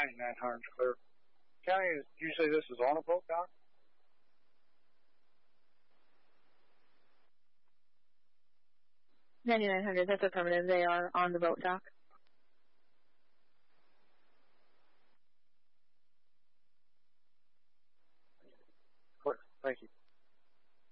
9900 clear. County, you say this is on a boat dock? $9,900, that's affirmative. They are on the boat dock. Clear. Thank you.